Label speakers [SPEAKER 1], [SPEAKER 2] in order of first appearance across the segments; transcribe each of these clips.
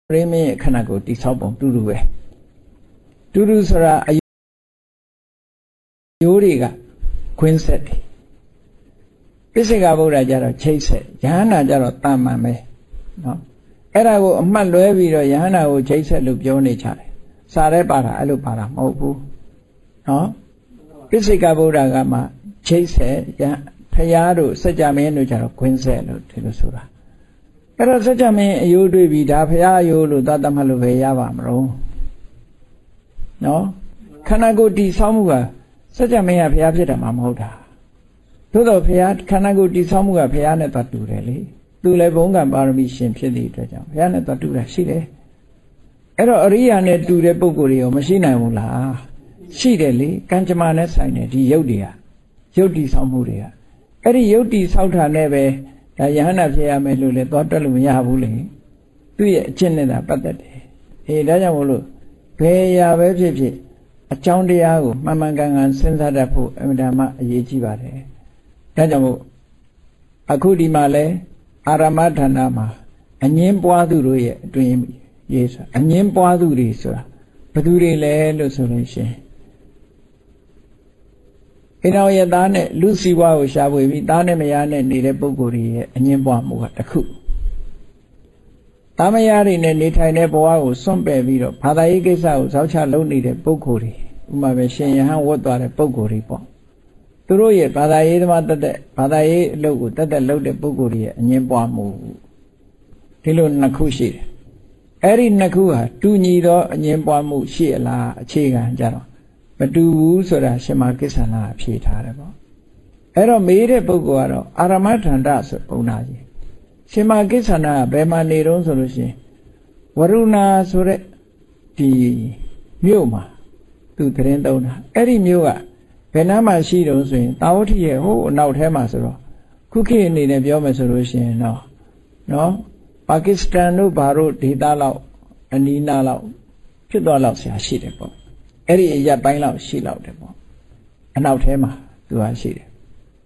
[SPEAKER 1] ရိမင်းရဲ့ခန္ဓာကိုယ်တိဆောက်ပုံတူတူပဲတူတူဆိုတာအယိုးတွေကခွင်းဆက်တယ်ပိစိကဗုဒ္ဓကြတော့ချိတ်ဆက်ယဟန္တာကြတော့တာမန်ပဲနော်အဲ့ဒါကိုအမှတ်လွဲပြီးတော့ယဟန္တာကိုချိတ်ဆက်လို့ပြောနေကြတယ်စာရဲပါတာအဲ့လိုပါတာမဟုတ်ဘူးနော်ပိစိကဗုဒ္ဓကမှချိတ်ဆက်ဖရာတို့စัจ जा မင်းတို့ကြတော့ခွင်းဆက်လို့ဒီလိုဆိုတာအဲ့တော့စัจ जा မင်းအယိုးတွေ့ပြီးဒါဖရာအယိုးလို့သတ်မှတ်လို့ပဲရပါမလို့နော်ခန္ဓာကိုယ်တည်ဆောက်မှုကစัจ जा မင်းကဖရာဖြစ်တာမှမဟုတ်တာသို့တော့ဖရာခန္ဓာကိုယ်တည်ဆောက်မှုကဖရာနဲ့တူတယ်လေသူလည်းဘုံကံပါရမီရှင်ဖြစ်သည့်အတွက်ကြောင့်ဖရာနဲ့တူတာရှိတယ်အဲ့တော့အရိယာနဲ့တူတဲ့ပုဂ္ဂိုလ်တွေရောမရှိနိုင်ဘူးလားရှိတယ်လေကံကြမ္မာနဲ့ဆိုင်တယ်ဒီယုတ်တွေကယုတ်တည်ဆောက်မှုတွေကအဲ့ဒီယုတ်တည်ဆောက်တာနဲ့ပဲဒါယဟန္တာဖြစ်ရမယ်လို့လည်းသွားတွက်လို့မရဘူးလေသူ့ရဲ့အကျင့်နဲ့သာပတ်သက်တယ်ဒါကြောင့်မို့လို့ဘယ်ရာပဲဖြစ်ဖြစ်အကြောင်းတရားကိုမှန်မှန်ကန်ကန်စဉ်းစားတတ်ဖို့အမှန်တမ်းအရေးကြီးပါတယ်ဒါကြောင့်မို့အခုဒီမှာလဲအာရမဌာနမှာအငင်းပွားသူတို့ရဲ့အတွင်ရေးဆိုအငင်းပွားသူတွေဆိုတာဘယ်သူတွေလဲလို့ဆိုလို့ရှိရင်အိမ်တော်ရဲ့သားနဲ့လူစီဝါကိုရှာဖွေပြီးသားနဲ့မယားနဲ့နေတဲ့ပုဂ္ဂိုလ်တွေရဲ့အငင်းပွားမှုကတစ်ခုသားမယားတွေနဲ့နေထိုင်တဲ့ဘဝကိုစွန့်ပယ်ပြီးတော့ဘာသာရေးကိစ္စကိုဇောက်ချလုပ်နေတဲ့ပုဂ္ဂိုလ်တွေဥမာပဲရှင်ယဟန်ဝတ်သွားတဲ့ပုဂ္ဂိုလ်တွေပေါ့သူတို့ရဲ့ဘာသာရေးသမားတက်တဲ့ဘာသာရေးအလုပ်ကိုတက်လုပ်တဲ့ပုဂ္ဂိုလ်တွေရဲ့အငင်းပွားမှုဒီလိုနှစ်ခုရှိတယ်အဲ့ဒီနှစ်ခုဟာတူညီသောအငင်းပွားမှုရှိအလားအခြေခံကြတော့မတူဘူးဆိုတာရှင်မကိစ္ဆန္ဒအဖြေထားတယ်ပေါ့အဲ့တော့မေးတဲ့ပုဂ္ဂိုလ်ကတော့အာရမဌန္တဆိုပုံနာကြီးရှင်မကိစ္ဆန္ဒကဘယ်မှာနေတုံးဆိုလို့ရှိရင်ဝရုဏာဆိုတဲ့ဒီမြို့မှာသူသတင်းသုံးတာအဲ့ဒီမြို့ကဘယ်နားမှာရှိတုံးဆိုရင်တာဝတိရဲ့ဟိုအနောက်ထဲမှာဆိုတော့ခုခေတ်အနေနဲ့ပြောမယ်ဆိုလို့ရှိရင်တော့နော်ပါကစ္စတန်တို့ဘာတို့ဒေသလောက်အနီးနားလောက်ဖြစ်သွားလောက်ဆရာရှိတယ်ပေါ့အဲ့ဒီအရက်ပိုင်းလောက်ရှိလောက်တယ်ပေါ့အနောက်ထဲမှာသူကရှိတယ်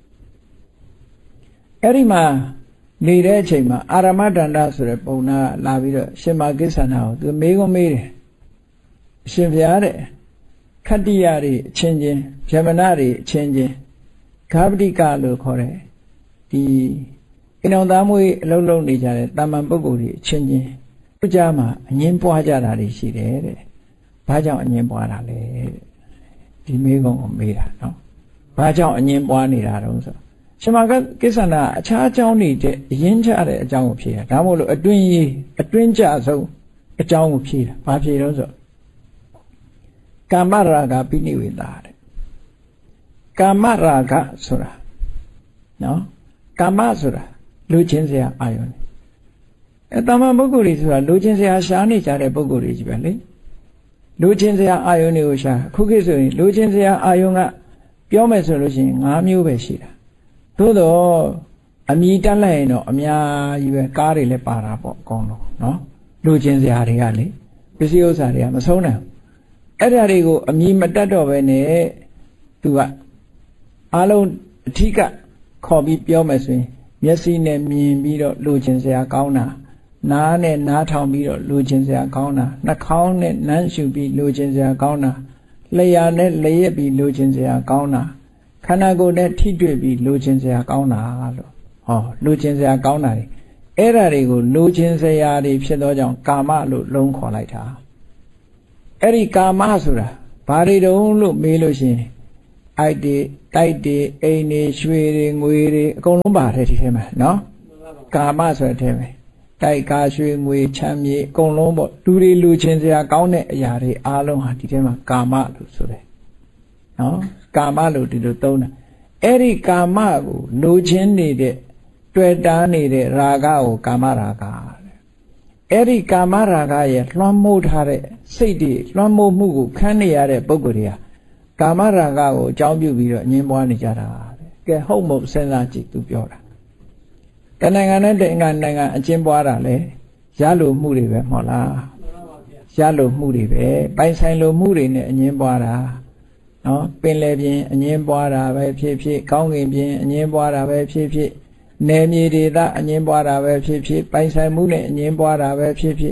[SPEAKER 1] အဲ့ဒီမှာနေတဲ့အချိန်မှာအာရမဒန္တဆိုတဲ့ပုံနာလာပြီးတော့ရှင်မကိစ္ဆန္ဒကိုသူမေးခွန်းမေးတယ်အရှင်ဘုရားတဲ့ခတ္တိယတွေအချင်းချင်းဗြဟ္မဏတွေအချင်းချင်းဂါပတိကလို့ခေါ်တယ်ဒီအိမ်တော်သားမွေးအလုံးလုံးနေကြတဲ့တာမန်ပုဂ္ဂိုလ်တွေအချင်းချင်းသူကြားမှာအငင်းပွားကြတာတွေရှိတယ်တဲ့ဘာကြောင့်အငင်းပွားတာလဲတဲ့ဒီမေးခွန်းကိုမေးတာနော်ဘာကြောင့်အငင်းပွားနေတာတုံးဆိုရှင်မကိစ္ဆန္ဒအခြားအကြောင်းတွေတဲ့အရင်ချတဲ့အကြောင်းကိုဖြေတာဒါမို့လို့အတွင်းကြဆုံးအကြောင်းကိုဖြေတာဘာဖြေတော့ဆိုကာမရာဂပိနိဝေတာတဲ့ကာမရာဂဆိုတာနော်ကာမဆိုတာလူချင်းစရာအာယုန်တာမန်ပုဂ္ဂိုလ်တွေဆိုတာလူချင်းစရာရှားနေကြတဲ့ပုဂ္ဂိုလ်တွေကြီးပဲလေလူချင်းစရာအာယုန်တွေကိုရှာခုခေတ်ဆိုရင်လူချင်းစရာအာယုန်ကပြောမယ်ဆိုလို့ရှိရင်၅မျိုးပဲရှိတာသို့တော့အမြည်တက်လိုက်ရင်တော့အများကြီးပဲကားတွေလည်းပါတာပေါ့အကုန်လုံးနော်လူချင်းစရာတွေကလေပစ္စည်းဥစ္စာတွေကမဆုံးနိုင်အဲ့ဒါတွေကိုအမြည်မတက်တော့ပဲနဲ့သူကအားလုံးအထီးကခေါ်ပြီးပြောမယ်ဆိုရင်မျက်စိနဲ့မြင်ပြီးတော့လူချင်းစရာကောင်းတာနားနဲ့နားထောင်ပြီးတော့လူချင်းစရာကောင်းတာနှာခေါင်းနဲ့နမ်းရှုပြီးလူချင်းစရာကောင်းတာလျှာနဲ့လျက်ပြီးလူချင်းစရာကောင်းတာခန္ဓာကိုယ်နဲ့ထိတွေ့ပြီးလူချင်းစရာကောင်းတာလို့ဟောလူချင်းစရာကောင်းတာတွေအဲ့ဓာတွေကိုလူချင်းစရာတွေဖြစ်သောကြောင့်ကာမလို့လုံးခေါ်လိုက်တာအဲ့ဒီကာမဆိုတာဘာတွေတုံးလို့မေးလို့ရှိရင်အိုက်တွေတိုက်တွေအိမ်တွေရွှေတွေငွေတွေအကုန်လုံးပါတယ်ဒီထဲမှာနော်ကာမဆိုတဲ့ထဲမှာတိုက်ကားရွှေငွေချမ်းမြေအကုန်လုံးပေါ့လူတွေလူချင်းစရာကောင်းတဲ့အရာတွေအားလုံးဟာဒီထဲမှာကာမလို့ဆိုတယ်နော်ကာမလို့ဒီလိုသုံးတာအဲ့ဒီကာမကိုလူချင်းနေတဲ့တွေ့တာနေတဲ့ရာဂကိုကာမရာဂအဲ့ဒီကာမရာဂရဲ့လွှမ်းမိုးထားတဲ့စိတ်တွေလွှမ်းမိုးမှုကိုခံနေရတဲ့ပုဂ္ဂိုလ်တွေကကာမရာဂကိုအကြောင်းပြုပြီးတော့အငင်းပွားနေကြတာကဲဟုတ်မဟုတ်စဉ်းစားကြည့်သူပြောတာတနိုင်ငံနဲ့တနိုင်ငံအကျဉ်းပွားတာလေရလိုမှုတွေပဲမဟုတ်လားရလိုမှုတွေပဲပိုင်ဆိုင်လိုမှုတွေနဲ့အငင်းပွားတာနော်ပင်လယ်ပြင်အငင်းပွားတာပဲဖြစ်ဖြစ်ကောင်းကင်ပြင်အငင်းပွားတာပဲဖြစ်ဖြစ်နယ်မြေဒေသအငင်းပွားတာပဲဖြစ်ဖြစ်ပိုင်ဆိုင်မှုနဲ့အငင်းပွားတာပဲဖြစ်ဖြစ်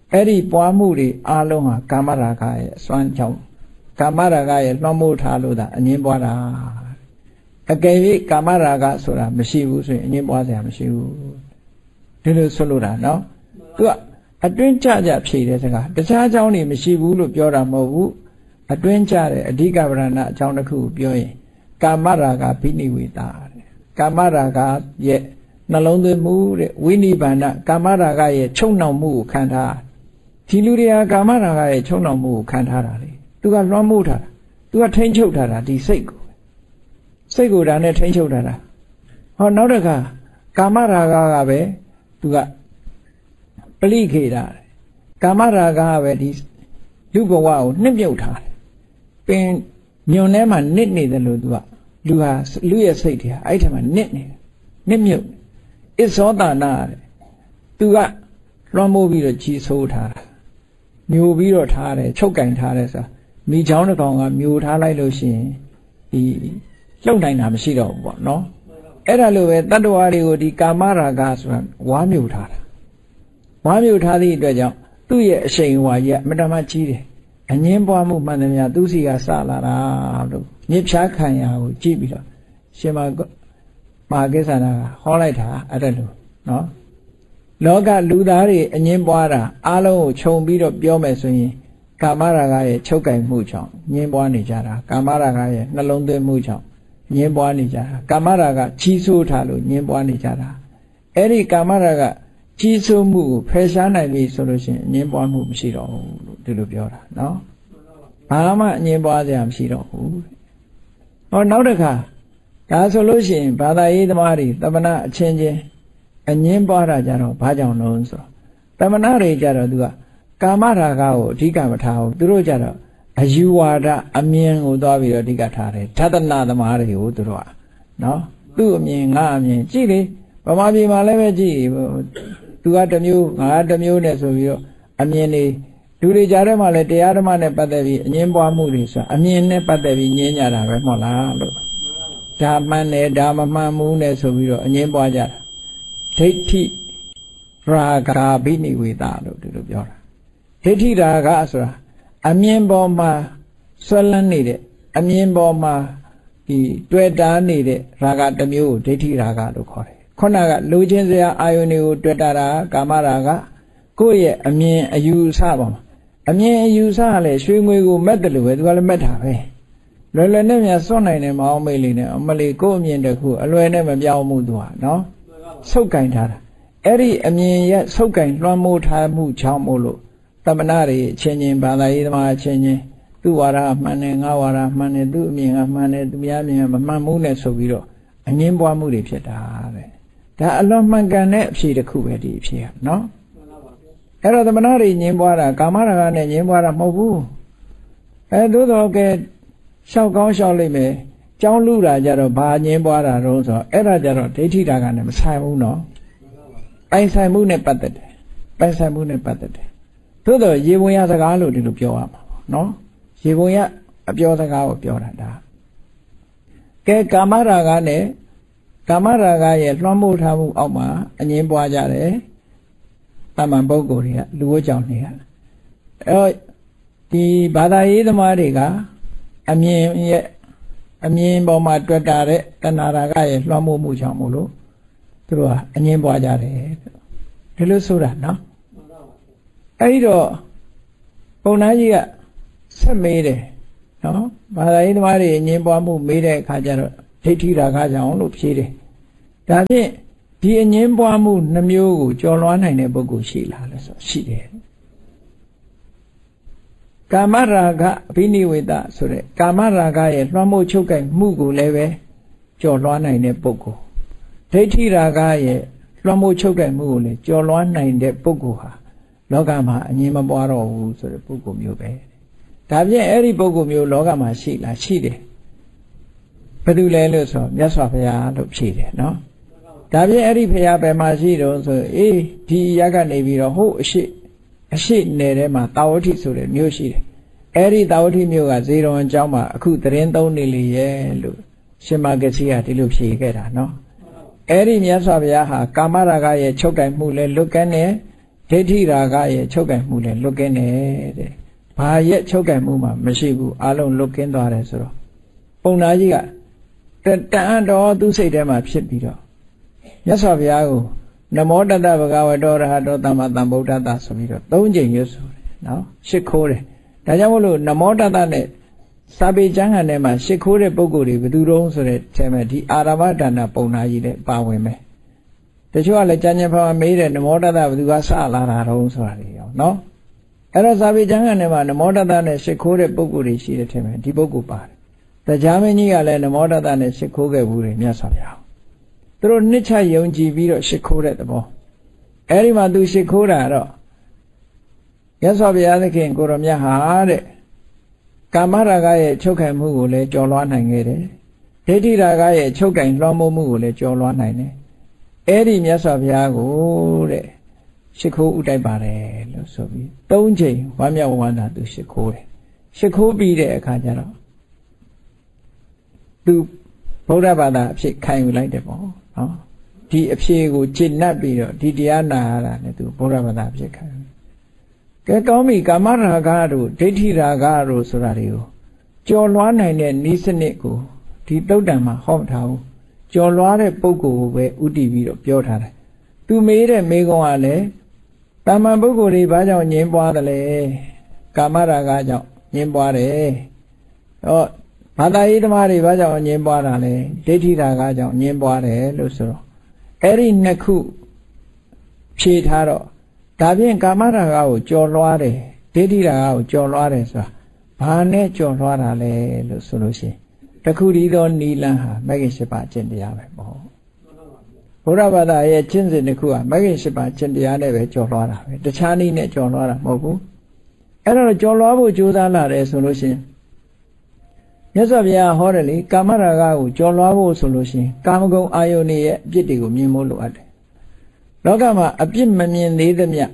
[SPEAKER 1] အဲ့ဒီပွားမှုတွေအားလုံးဟာကာမရာဂရဲ့အစွမ်းကြောင့်ကာမရာဂရဲ့လွှမ်းမိုးထားလို့သာအငြင်းပွားတာအကယ်၍ကာမရာဂဆိုတာမရှိဘူးဆိုရင်အငြင်းပွားစရာမရှိဘူးဒီလိုဆိုလိုတာနော်သူကအတွင်းကြကြဖြေတဲ့စကားတခြားအကြောင်းတွေမရှိဘူးလို့ပြောတာမဟုတ်ဘူးအတွင်းကြတဲ့အဓိကဗရဏအကြောင်းတစ်ခုကိုပြောရင်ကာမရာဂဘိနိဝေတာတဲ့ကာမရာဂရဲ့နှလုံးသွင်းမှုတဲ့ဝိနိဗ္ဗာန်ကာမရာဂရဲ့ချုပ်နှောင်မှုကိုခံထားဒီလူတွေကကာမရာဂရဲ့ချုပ်နှောင်မှုကိုခံထားတာလေသူကလွှမ်းမိုးထားတာသူကထိန်းချုပ်ထားတာဒီစိတ်ကိုဒါနဲ့ထိန်းချုပ်ထားတာဟောနောက်တစ်ခါကာမရာဂကပဲသူကပလိခေတာကာမရာဂကပဲဒီလူဘဝကိုနှစ်မြုပ်ထားတယ်ပင်ညွန်ထဲမှာနစ်နေတယ်လို့သူကလူရဲ့စိတ်တွေဟာအဲ့ထက်မှနစ်နေတယ်နစ်မြုပ်အစ္စောတနာတဲ့သူကလွှမ်းမိုးပြီးတော့ကြီးဆိုးထားတာမျိုးပြီးတော့ထားတယ်ချုပ်ကင်ထားတယ်ဆိုတာမိချောင်းတစ်ကောင်ကမျိုးထားလိုက်လို့ရှိရင်ဒီလှုပ်နိုင်တာမရှိတော့ဘူးပေါ့နော်အဲ့ဒါလိုပဲတတ္တဝါတွေကိုဒီကာမရာဂဆိုတာဝါမျိုးထားတာဝါမျိုးထားသည့်အတွက်ကြောင့်သူ့ရဲ့အရှိန်ဝါကြီးအမတမကြီးတယ်အငင်းပွားမှုမှန်တယ်များသူစီကစလာတာလို့ညစ်ဖြားခံရကိုကြည့်ပြီးတော့ရှင်မဟာကိစ္ဆနာကဟောလိုက်တာအဲ့ဒါလို့နော်လောကလူသားတွေအငင်းပွားတာအားလုံးကိုခြုံပြီးတော့ပြောမယ်ဆိုရင်ကာမရာဂရဲ့ချုပ်ကင်မှုကြောင့်ငင်းပွားနေကြတာကာမရာဂရဲ့နှလုံးသွင်းမှုကြောင့်ငင်းပွားနေကြတာကာမရာဂကြီးစိုးထားလို့ငင်းပွားနေကြတာအဲ့ဒီကာမရာဂကြီးစိုးမှုကိုဖယ်ရှားနိုင်ပြီဆိုလို့ရှိရင်ငင်းပွားမှုမရှိတော့ဘူးလို့ဒီလိုပြောတာနော်ဘာမှငင်းပွားစရာမရှိတော့ဘူးဟောနောက်တစ်ခါဒါဆိုလို့ရှိရင်ဘာသာရေးသမားတွေတမနာအချင်းချင်းအငင်းပွားတာကြတော့ဘာကြောင့်လို့ဆိုတမနာတွေကြတော့သူကကာမရာဂကိုအဓိကမထားဘူးသူတို့ကြတော့အယူဝါဒအမြင်ကိုသွားပြီးတော့အဓိကထားတယ်ဓတနာသမားတွေကိုသူတို့ကနော်သူ့အမြင်ငါအမြင်ကြည့်လေဗမာပြည်မှာလည်းပဲကြည့်သူကတစ်မျိုးငါတစ်မျိုးနဲ့ဆိုပြီးတော့အမြင်တွေလူတွေကြားထဲမှာလည်းတရားဓမ္မနဲ့ပတ်သက်ပြီးအငြင်းပွားမှုတွေဆိုအမြင်နဲ့ပတ်သက်ပြီးညင်းကြတာပဲမဟုတ်လားလို့ဒါမှန်တယ်ဒါမမှန်ဘူးနဲ့ဆိုပြီးတော့အငြင်းပွားကြတာဒိဋ္ဌိရာဂဘိနိဝေတာလို့ဒီလိုပြောတာဒိဋ္ဌိရာဂဆိုတာအမြင်ပေါ်မှာဆွဲလန်းနေတဲ့အမြင်ပေါ်မှာဒီတွေ့တာနေတဲ့ရာဂတစ်မျိုးကိုဒိဋ္ဌိရာဂလို့ခေါ်တယ်ခုနကလူချင်းစရာအာယုန်တွေကိုတွေ့တာကာမရာဂကိုယ့်ရဲ့အမြင်အယူအဆပါမှာအမြင်အယူအဆကလည်းရွှေငွေကိုမက်တယ်လို့ပဲသူကလည်းမက်တာပဲလွယ်လွယ်နဲ့များစွန့်နိုင်တယ်မအောင်မေးလေးနဲ့အမလေးကိုယ့်အမြင်တစ်ခုအလွယ်နဲ့မပြောင်းမှုသူဟာနော်ဆုပ်ကင်ထားတာအဲ့ဒီအမြင်ရဲ့ဆုပ်ကင်လွှမ်းမိုးထားမှုကြောင့်မို့လို့တမနာတွေအချင်းချင်းဘာသာရေးသမားအချင်းချင်းသူ့ဝါဒမှန်တယ်ငါဝါဒမှန်တယ်သူ့အမြင်ကမှန်တယ်သူများအမြင်ကမမှန်ဘူးနဲ့ဆိုပြီးတော့အငင်းပွားမှုတွေဖြစ်တာတဲ့ဒါအလွန်မှန်ကန်တဲ့အဖြေတစ်ခုပဲဒီအဖြေကနော်အဲ့တော့တမနာတွေငင်းပွားတာကာမရာဂနဲ့ငင်းပွားတာမဟုတ်ဘူးသို့တော်ကဲရှောက်ကောင်းရှောက်လိုက်မယ်ကြောင်းလူတာကြတော့ဘာငင်းပွားတာတော့ဆိုတော့အဲ့ဒါကြတော့ဒိဋ္ဌိတာကနဲ့မဆိုင်ဘူးနော်ပိုင်ဆိုင်မှုနဲ့ပတ်သက်တယ်ပိုင်ဆိုင်မှုနဲ့ပတ်သက်တယ်သို့တော့ရေဝင်ရစကားလို့ဒီလိုပြောရမှာနော်ရေဝင်ရအပြောစကားကိုပြောတာဒါကဲကာမရာဂနဲ့ကာမရာဂရဲ့လွှမ်းမိုးထားမှုအောက်မှာအငြင်းပွားကြတယ်တမန်ပုဂ္ဂိုလ်တွေကလူဝတ်ကြောင့်နေရအဲ့ဒီဘာသာရေးသမားတွေကအမြင်ပေါ်မှာတွေ့တာတဲ့တဏှာရာဂရဲ့လွှမ်းမိုးမှုကြောင့်မို့လို့သူတို့ကအငြင်းပွားကြတယ်ဒီလိုဆိုတာနော်အဲ့ဒီတော့ပုံနာကြီးကဆက်မေးတယ်နော်ဘာသာရေးသမားတွေအငြင်းပွားမှုမေးတဲ့အခါကျတော့ဒိဋ္ဌိရာဂကြောင့်လို့ဖြေတယ်ဒါဖြင့်ဒီအငြင်းပွားမှုနှမျိုးကိုကျော်လွှားနိုင်တဲ့ပုဂ္ဂိုလ်ရှိလားလဲဆိုရှိတယ်ကာမရာဂအဘိနိဝေတဆိုတဲ့ကာမရာဂရဲ့လွှမ်းမိုးချုပ်ကိုက်မှုကိုလည်းပဲကျော်လွှားနိုင်တဲ့ပုဂ္ဂိုလ်ဒိဋ္ဌိရာဂရဲ့လွှမ်းမိုးချုပ်ကိုက်မှုကိုလည်းကျော်လွှားနိုင်တဲ့ပုဂ္ဂိုလ်ဟာလောကမှာအငြင်းမပွားတော့ဘူးဆိုတဲ့ပုဂ္ဂိုလ်မျိုးပဲဒါဖြင့်အဲ့ဒီပုဂ္ဂိုလ်မျိုးလောကမှာရှိလားရှိတယ်ဘယ်သူလဲလို့ဆိုမြတ်စွာဘုရားလို့ဖြေတယ်နော်ဒါဖြင့်အဲ့ဒီဘုရားဘယ်မှာရှိတော့ဆိုအေးဒီရက်ကနေပြီးတော့ဟုတ်အရှိနယ်ထဲမှာတာဝတိဆိုတဲ့မြို့ရှိတယ်အဲ့ဒီတာဝတိမြို့ကဇေတော်အကျောင်းမှာအခုသတင်းသုံးနေလေရဲ့လို့ရှင်မဂ္ဂစီကဒီလိုဖြေခဲ့တာနော်အဲ့ဒီမြတ်စွာဘုရားဟာကာမရာဂရဲ့ချုပ်တိုင်မှုလဲလွတ်ကန်းတယ်ဒိဋ္ဌိရာဂရဲ့ချုပ်ကင်မှုလည်းလွတ်ကင်းတယ်တဲ့ဘာရဲ့ချုပ်ကင်မှုမှမရှိဘူးအလုံးလွတ်ကင်းသွားတယ်ဆိုတော့ပုံနာကြီးကတန်တော်သူ့စိတ်ထဲမှာဖြစ်ပြီးတော့မြတ်စွာဘုရားကိုနမောတတဗုဒ္ဓဝတ္တောရဟတောသမ္မာသမ္ဗုဒ္ဓတဆိုပြီးတော့၃ကြိမ်ရွတ်ဆိုတယ်နော်ရှစ်ခိုးတယ်ဒါကြောင့်မို့လို့နမောတတနဲ့စာပေကျမ်းဂန်ထဲမှာရှစ်ခိုးတဲ့ပုဂ္ဂိုလ်တွေဘယ်သူတုံးဆိုတဲ့ထဲမှာဒီအာရမဒါနပုံနာကြီးလည်းပါဝင်မယ်တချို့ကလည်းကြံ့ကြံ့ဖန်မေးတယ်နမောတတဘယ်သူကစလာတာတုံးဆိုတာတွေရောနော်အဲ့တော့စာပေကျမ်းဂန်ထဲမှာနမောတတနဲ့ရှစ်ခိုးတဲ့ပုဂ္ဂိုလ်တွေရှိတဲ့ထဲမှာဒီပုဂ္ဂိုလ်ပါတယ်တရားမင်းကြီးကလည်းနမောတတနဲ့ရှစ်ခိုးခဲ့ဘူးတယ်မြတ်စွာဘုရားသူတို့နှစ်ချယုံကြည်ပြီးတော့ရှစ်ခိုးတဲ့သဘောအဲ့ဒီမှာသူရှစ်ခိုးတာတော့မြတ်စွာဘုရားသခင်ကိုရောမြတ်ဟာတဲ့ကာမရာဂရဲ့ချုပ်ခံမှုကိုလည်းကျော်လွှားနိုင်ခဲ့တယ်ဒိဋ္ဌိရာဂရဲ့ချုပ်ကင်လွှမ်းမိုးမှုကိုလည်းကျော်လွှားနိုင်တယ်အဲ့ဒီမြတ်စွာဘုရားကိုတဲ့ရှစ်ခိုးဥတိုက်ပါတယ်လို့ဆိုပြီး၃ချိန်ဝမ်းမြောက်ဝမ်းသာသူရှစ်ခိုးတယ်ရှစ်ခိုးပြီးတဲ့အခါကျတော့သူဗုဒ္ဓဘာသာအဖြစ်ခံယူလိုက်တယ်ပေါ့နော်ဒီအဖြစ်ကိုကျင့်납ပြီးတော့ဒီတရားနာရတာနဲ့သူဗုဒ္ဓဘာသာအဖြစ်ခံယူကဲကောင်းပြီကာမရာဂတို့ဒိဋ္ဌိရာဂတို့ဆိုတာတွေကိုကျော်လွှားနိုင်တဲ့နည်းစနစ်ကိုဒီတုတ်တံမှာဟောထားဘူးကျော်လွှားတဲ့ပုဂ္ဂိုလ်ကိုပဲဥတည်ပြီးတော့ပြောထားတယ်သူမေးတဲ့မေးခွန်းကလည်းတာမန်ပုဂ္ဂိုလ်တွေဘာကြောင့်ငြင်းပွားတယ်လဲကာမရာဂကြောင့်ငြင်းပွားတယ်ဟောဘာသာရေးဓမ္မတွေဘာကြောင့်ငြင်းပွားတာလဲဒိဋ္ဌိရာဂကြောင့်ငြင်းပွားတယ်လို့ဆိုတော့အဲ့ဒီနှစ်ခုဖြေထားတော့ဒါဖြင့်ကာမရာဂကိုကျော်လွှားတယ်ဒိဋ္ဌိရာဂကိုကျော်လွှားတယ်ဆိုတာဘာနဲ့ကျော်လွှားတာလဲလို့ဆိုလို့ရှိရင်တခုတည်းသောနိလန်းဟာမဂ္ဂင်၈ပါးကျင့်တရားပဲပေါ့ဘုရားဘာသာရဲ့ကျင့်စဉ်တစ်ခုကမဂ္ဂင်၈ပါးကျင့်တရားနဲ့ပဲကျော်လွှားတာပဲတခြားနည်းနဲ့ကျော်လွှားတာမဟုတ်ဘူးအဲ့တော့ကျော်လွှားဖို့ကြိုးစားလာတယ်ဆိုလို့ရှိရင်မြတ်စွာဘုရားဟောတယ်လေကာမရာဂကိုကျော်လွှားဖို့ဆိုလို့ရှိရင်ကာမဂုဏ်အာယုန်ရဲ့အပြစ်တွေကိုမြင်ဖို့လိုအပ်တယ်လောကမှာအပြစ်မမြင်သေးသမျှ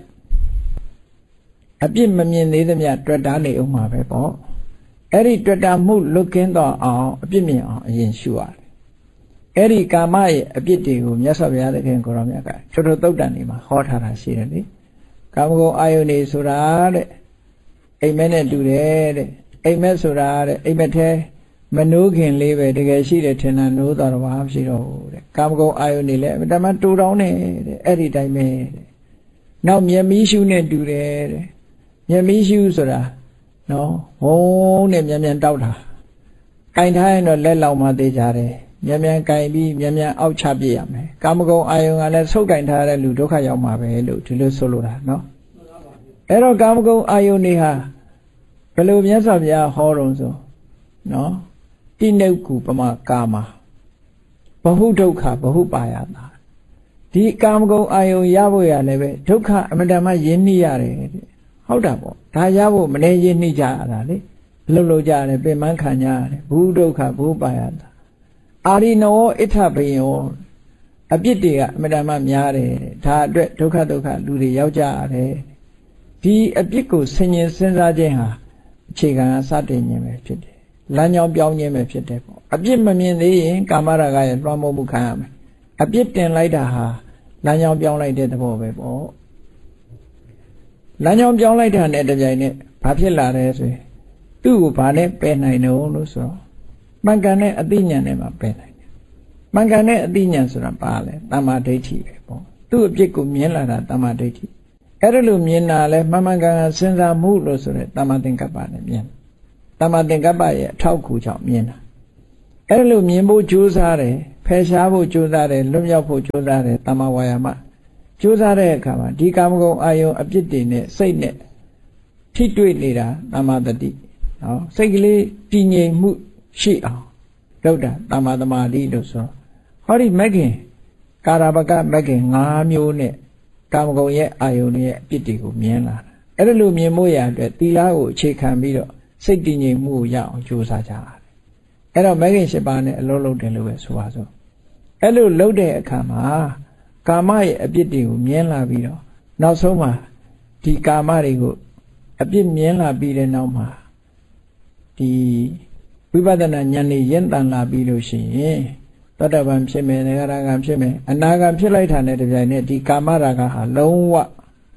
[SPEAKER 1] တွေ့တာနေအောင်မှာပဲပေါ့အဲ့ဒီတွေ့တာမှုလွတ်ကင်းတော့အောင်အပြစ်မြင်အောင်အရင်ရှုရတယ်အဲ့ဒီကာမရဲ့အပြစ်တွေကိုမြတ်စွာဘုရားသခင်ကိုရောမြတ်ကချို့သုတ်တန်နေမှာဟောထားတာရှိတယ်လေကာမဂုဏ်အာယုန်နေဆိုတာတဲ့အိမ်မက်နဲ့တူတယ်တဲ့အိမ်မက်ဆိုတာတဲ့အိမ်မက်ထဲမနိုးခင်လေးပဲတကယ်ရှိတယ်ထင်တာနိုးတော်ဘာမှမရှိတော့ဘူးတဲ့ကာမဂုဏ်အာယုန်နေလဲအတမတူတောင်းတယ်တဲ့အဲ့ဒီတိုင်းပဲတဲ့နောက်မျက်မီးရှုနဲ့တူတယ်တဲ့မျက်မီးရှုဆိုတာနော်ဝုန်းနဲ့မြန်မြန်တောက်တာကင်ထားရင်တော့လက်လောက်မှသေးကြတယ်မြန်မြန်ကင်ပြီးမြန်မြန်အောက်ချပြရမယ်ကာမဂုဏ်အာယုန်ကလည်းဆုပ်ကင်ထားတဲ့လူဒုက္ခရောက်မှာပဲလို့ဒီလိုဆိုလိုတာနော်အဲ့တော့ကာမဂုဏ်အာယုန်တွေဟာဘယ်လိုမြတ်စွာဘုရားဟောတော်ဆိုနော်တိနုကုပမကာမဘဟုဒုက္ခဘဟုပါယတာဒီကာမဂုဏ်အာယုံရဖို့ရလည်းပဲဒုက္ခအမတန်မှယဉ်နှိရတယ်တဲ့ဟုတ်တာပေါ့ဒါရဖို့မနေယဉ်နှိကြရတာလေလှုပ်ကြရတယ်ပင်မခံကြရတယ်ဘုဒုက္ခဘုပါယတာအာရိနောဣထဘယံအပြစ်တွေကအမတန်မှများတယ်ဒါအတွက်ဒုက္ခလူတွေရောက်ကြရတယ်ဒီအပြစ်ကိုဆင်ញင်စဉ်းစားခြင်းဟာအခြေခံအစတင်ခြင်းပဲဖြစ်တယ်လမ်းကြောင်းပြောင်းခြင်းပဲဖြစ်တယ်ပေါ့အပြစ်မမြင်သေးရင်ကာမရာဂရဲ့လွှမ်းမိုးမှုခံရမယ်အပြစ်တင်လိုက်တာဟာလမ်းကြောင်းပြောင်းလိုက်တဲ့သဘောပဲပေါ့လမ်းကြောင်းပြောင်းလိုက်တာနဲ့တပြိုင်နက်ဘာဖြစ်လာလဲဆိုရင်သူ့ကိုဘာနဲ့ပယ်နိုင်တော့လို့ဆိုတော့မှန်ကန်တဲ့အသိဉာဏ်နဲ့မှပယ်နိုင်တယ်မှန်ကန်တဲ့အသိဉာဏ်ဆိုတာဘာလဲတမ္မာဒိဋ္ဌိပဲပေါ့သူ့အပြစ်ကိုမြင်လာတာတမ္မာဒိဋ္ဌိအဲ့ဒါလိုမြင်တာလဲမှန်ကန်စဉ်းစားမှုလို့ဆိုတဲ့တမ္မာသင်္ကပ္ပနဲ့မြင်တမ္မာသင်္ကပ္ပရဲ့အထောက်အကူကြောင့်မြင်တာအဲ့လိုမြင်ဖို့ကြိုးစားတယ်ဖယ်ရှားဖို့ကြိုးစားတယ်လွတ်မြောက်ဖို့ကြိုးစားတယ်တမ္မာဝါယာမကြိုးစားတဲ့အခါမှာဒီကာမဂုဏ်အာယုံအပြစ်တွေနဲ့စိတ်နဲ့ထိတွေ့နေတာတမ္မာတတိနော်စိတ်ကလေးတည်ငြိမ်မှုရှိအောင်လုပ်တာတမ္မာသမာဓိလို့ဆိုဟောဒီမဂ်ခင်ကာရပကမဂ်ခင်၅မျိုးနဲ့ကာမဂုဏ်ရဲ့အာယုန်ရဲ့အပြစ်တွေကိုမြင်လာတာအဲ့ဒါလိုမြင်ဖို့ရအတွက်သီလကိုအခြေခံပြီးတော့စိတ်တည်ငြိမ်မှုကိုရအောင်ကြိုးစားကြရတယ်အဲ့တော့မဂ်ခင်၈ပါးနဲ့အလုံးလုံးတယ်လို့ပဲဆိုပါစို့အဲ့လိုလုပ်တဲ့အခါမှာကာမရဲ့အပြစ်တွေကိုမြင်လာပြီးတော့နောက်ဆုံးမှာဒီကာမတွေကိုအပြစ်မြင်လာပြီးတဲ့နောက်မှာဒီဝိပဿနာဉာဏ်နဲ့ရင့်တန်လာပြီးလို့ရှိရင်သောတာပန်ဖြစ်မယ်၊သဂရဂံဖြစ်မယ်၊အနာဂံဖြစ်လိုက်တာနဲ့တပြိုင်နက်ဒီကာမရာဂဟာလုံးဝ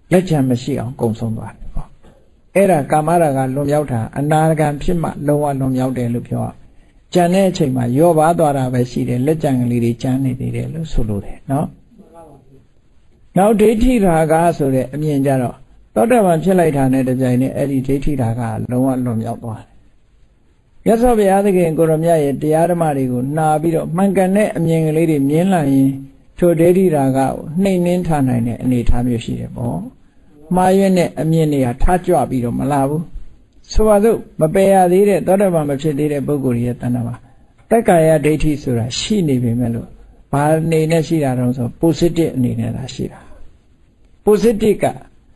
[SPEAKER 1] လက်ချံမရှိအောင်ကုံဆုံးသွားတယ်ပေါ့အဲ့ဒါကာမရာဂလွန်မြောက်တာအနာဂံဖြစ်မှလုံးဝလွန်မြောက်တယ်လို့ပြောကြံတဲ့အချိန်မှာရောပါသွားတာပဲရှိတယ်လက်ကြံကလေးတွေကျန်နေသေးတယ်လို့ဆိုလို့တယ်နော်နောက်ဒိဋ္ဌိရာဂဆိုတဲ့အမြင်ကြတော့သောတာပန်ဖြစ်လိုက်တာနဲ့တပြိုင်နက်အဲ့ဒီဒိဋ္ဌိရာဂလုံးဝလွန်မြောက်သွားတယ်မြတ်စွာဘုရားသခင်ကိုရမြတ်ရဲ့တရားဓမ္မတွေကိုနာပြီးတော့မှန်ကန်တဲ့အမြင်ကလေးတွေမြင်လာရင်ထိုဒိဋ္ဌိရာဂကိုနှိမ်နှင်းထားနိုင်တဲ့အနေအထားမျိုးရှိတယ်ပေါ့မှားရွံ့တဲ့အမြင်တွေကထားကြွပြီးတော့မလာဘူးဆိုပါစို့မပယ်ရသေးတဲ့သောတာပန်မဖြစ်သေးတဲ့ပုဂ္ဂိုလ်ရဲ့တဏ္ဍာမှာတက္ကာယဒိဋ္ဌိဆိုတာရှိနေပေမဲ့လို့ဘာအနေနဲ့ရှိတာတော့ဆို positive အနေနဲ့သာရှိတာ positive က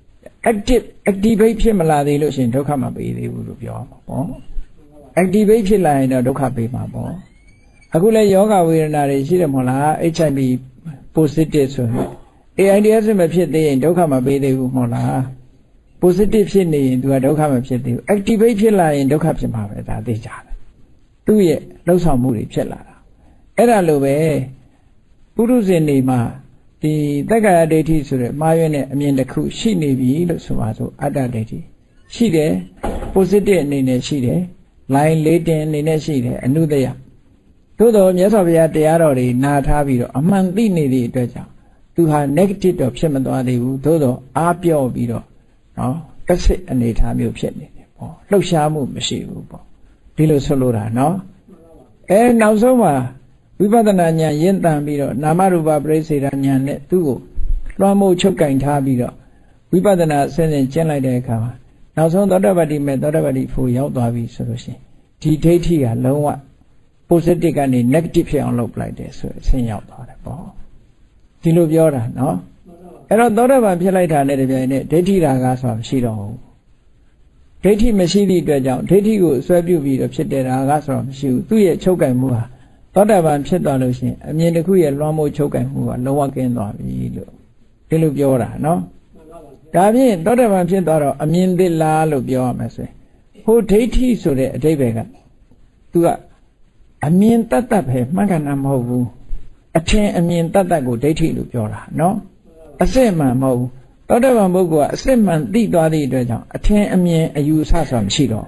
[SPEAKER 1] activate ဖြစ်မလာသေးလို့ရှိရင်ဒုက္ခမပေးသေးဘူးလို့ပြောမှာပေါ့ activate ဖြစ်လာရင်တော့ဒုက္ခပေးမှာပေါ့အခုလဲယောဂဝေဒနာတွေရှိတယ်မဟုတ်လား HIV positive ဆိုရင် AIDS မဖြစ်သေးရင်ဒုက္ခမပေးသေးဘူးမဟုတ်လား positive ဖြစ်နေရင်သူကဒုက္ခမဖြစ်သေးဘူး activate ဖြစ်လာရင်ဒုက္ခဖြစ်မှာပဲဒါသိကြတယ်သူ့ရဲ့လှုပ်ဆောင်မှုတွေဖြစ်လာတာအဲ့ဒါလိုပဲပုရုဇဉ်တွေမှာဒီတက္ကရာဒိဋ္ဌိဆိုတဲ့မှားရွံ့တဲ့အမြင်တစ်ခုရှိနေပြီလို့ဆိုပါစို့အတ္တဒိဋ္ဌိရှိတယ် positive အနေနဲ့ရှိတယ် line လေးတင်အနေနဲ့ရှိတယ်အနုတ္တယသို့တော်မြတ်စွာဘုရားတရားတော်တွေနာထားပြီးတော့အမှန်သိနေသည့်အတွက်ကြောင့်သူဟာ negative တော့ဖြစ်မသွားသေးဘူးသို့တော်အားပြော့ပြီးတော့နော်တစ်စစ်အနေထားမျိုးဖြစ်နေတယ်ပေါ့လှုပ်ရှားမှုမရှိဘူးပေါ့ဒီလိုဆိုလိုတာနော်နောက်ဆုံးမှာဝိပဿနာဉာဏ်ရင့်တန်ပြီးတော့နာမရူပပရိစ္ဆေဒဉာဏ်နဲ့သူ့ကိုလွှမ်းမိုးချုပ်ကင်ထားပြီးတော့ဝိပဿနာအစဉ်စဉ်ကျင့်လိုက်တဲ့အခါမှာနောက်ဆုံးသောတပတ္တိမဲ့သောတပတ္တိဖို့ရောက်သွားပြီဆိုလို့ရှိရင်ဒီဒိဋ္ဌိကလုံးဝ positive ကနေ negative ဖြစ်အောင်လုပ်ပလိုက်တယ်ဆိုအဆင့်ရောက်သွားတယ်ပေါ့ဒီလိုပြောတာနော်အဲ့တော့သောတပန်ဖြစ်လိုက်တာနဲ့တပြိုင်နက်ဒိဋ္ဌိရာဂဆိုတာမရှိတော့ဘူးဒိဋ္ဌိမရှိသည့်အတွက်ကြောင့်ဒိဋ္ဌိကိုဆွဲပြုပြီးတော့ဖြစ်တဲ့ရာဂဆိုတာမရှိဘူးသူ့ရဲ့ချုပ်ကင်မှုဟာသောတာပန်ဖြစ်သွားလို့ရှိရင်အမြင်တစ်ခုရဲ့လွှမ်းမိုးချုပ်ကင်မှုကလုံးဝကင်းသွားပြီလို့ဒီလိုပြောတာနော်ဒါဖြင့်သောတာပန်ဖြစ်သွားတော့အမြင်သစ်လားလို့ပြောရမယ်ဆိုရင်ဟိုဒိဋ္ဌိဆိုတဲ့အဓိပ္ပာယ်ကသူကအမြင်တတ်တတ်ပဲမှန်ကန်တာမဟုတ်ဘူးအထင်အမြင်တတ်တတ်ကိုဒိဋ္ဌိလို့ပြောတာနော်အစစ်မှန်မဟုတ်ဘူးသောတာပန်ပုဂ္ဂိုလ်ကအစစ်မှန်သိသွားသည့်အတွက်ကြောင့်အထင်အမြင်အယူအဆဆိုတာမရှိတော့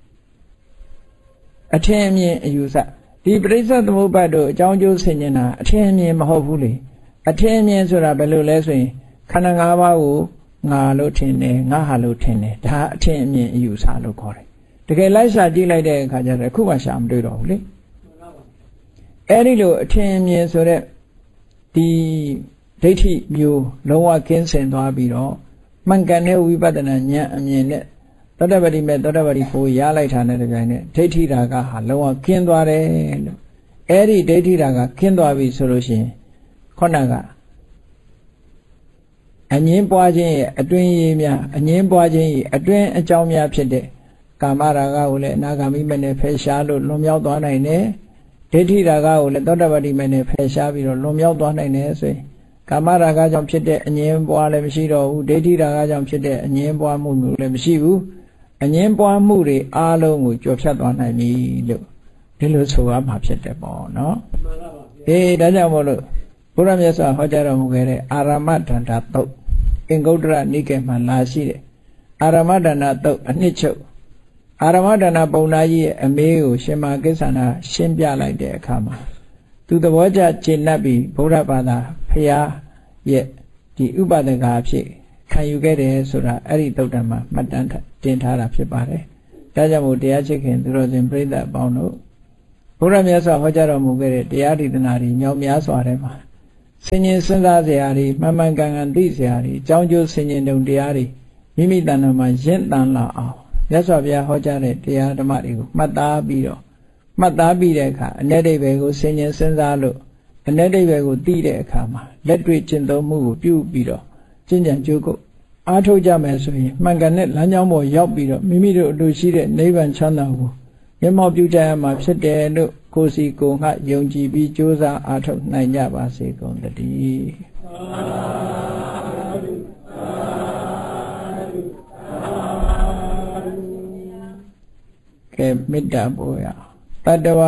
[SPEAKER 1] အထင်အမြင်အယူအဆဒီပရိစ္ဆေသမုပ္ပါဒ်တို့အကြောင်းကျိုးဆင်ခြင်တာအထင်အမြင်မဟုတ်ဘူးလေအထင်အမြင်ဆိုတာဘယ်လိုလဲဆိုရင်ခန္ဓာ၅ပါးကိုငါလို့ထင်တယ်ငါဟာလို့ထင်တယ်ဒါအထင်အမြင်အယူအဆလို့ခေါ်တယ်တကယ်လိုက်ရှာကြည့်လိုက်တဲ့အခါကျတော့အခုမှရှာမတွေ့တော့ဘူးလေအဲ့ဒီလိုအထင်အမြင်ဆိုတဲ့ဒီဒိဋ္ဌိမျိုးလုံးဝကင်းစင်သွားပြီးတော့မှန်ကန်တဲ့ဝိပဿနာဉာဏ်အမြင်နဲ့သောတပတ္တိမဲ့သောတပတ္တိဖို့ရလိုက်တာနဲ့တပြိုင်နက်ဒိဋ္ဌိရာဂဟာလုံးဝကင်းသွားတယ်လို့အဲ့ဒီဒိဋ္ဌိရာဂကင်းသွားပြီဆိုလို့ရှိရင်ခုနကအငင်းပွားခြင်းရဲ့အတွင်းရေးများအငင်းပွားခြင်းရဲ့အတွင်းအကြောင်းများဖြစ်တဲ့ကာမရာဂကိုလည်းအနာဂါမိမဲ့နဲ့ဖယ်ရှားလို့လွန်မြောက်သွားနိုင်တယ်ဒိဋ္ဌိရာဂကိုလည်းသောတပတ္တိမဲ့နဲ့ဖယ်ရှားပြီးတော့လွန်မြောက်သွားနိုင်တယ်ဆိုရင်ကာမရာဂကြောင့်ဖြစ်တဲ့အငင်းပွားလည်းမရှိတော့ဘူးဒိဋ္ဌိရာဂကြောင့်ဖြစ်တဲ့အငင်းပွားမှုမျိုးလည်းမရှိဘူးအငင်းပွားမှုတွေအားလုံးကိုကျော်ဖြတ်သွားနိုင်ပြီလို့ဒီလိုဆိုရမှာဖြစ်တယ်ပေါ့နော်ဒါကြောင့်မို့လို့ဘုရားမြတ်စွာဟောကြားတော်မူခဲ့တဲ့အာရမဒန္တာသုတ်အင်္ဂုတ္တရနိကေမှာလာရှိတဲ့အာရမဒန္တာသုတ်အနှစ်ချုပ်အာရမဒန္တာပုံနာကြီးရဲ့အမေးကိုရှင်မာကိစ္ဆန္ဒရှင်းပြလိုက်တဲ့အခါမှာသူသဘောကျကျေနပ်ပြီးဗုဒ္ဓဘာသာဖရာရဲ့ဒီဥပဒကာဖြစ်ခံယူခဲ့တယ်ဆိုတာအဲ့ဒီသုတ်တံမှာမှတ်တမ်းတင်ထားတာဖြစ်ပါတယ်။ဒါကြောင့်မို့တရားချစ်ခင်သူတော်စင်ပြိဿအပေါင်းတို့ဘုရားမြတ်စွာဟောကြားတော်မူခဲ့တဲ့တရားဒေသနာတွေမြောက်များစွာထဲမှာဆင်ញင်စဉ်းစားစရာတွေမှန်မှန်ကန်ကန်သိစရာတွေအကြောင်းကျိုးဆင်ញင်တုံတရားတွေမိမိတဏ္ဍာမှာရင့်တန်လာအောင်မြတ်စွာဘုရားဟောကြားတဲ့တရားဓမ္မတွေကိုမှတ်သားပြီးတဲ့အခါအ내ဒိဗ္ဗေကိုဆင်ញင်စဉ်းစားလို့အ내ဒိဗ္ဗေကိုသိတဲ့အခါမှာလက်တွေ့ကျင့်သုံးမှုကိုပြုပြီးတော့ကျင့်ကြံကြိုးကုပ်အားထုတ်ကြမယ်ဆိုရင်မှန်ကန်တဲ့လမ်းကြောင်းပေါ်ရောက်ပြီးတော့မိမိတို့အလိုရှိတဲ့နိဗ္ဗာန်ချမ်းသာကိုမျက်မှောက်ပြုကြရမှာဖြစ်တယ်လို့ကိုယ်စီကိုယ်ငှယုံကြည်ပြီးကြိုးစားအားထုတ်နိုင်ကြပါစေကုန်သတည်းကဲမေတ္တာပို့ရတတ္တဝါ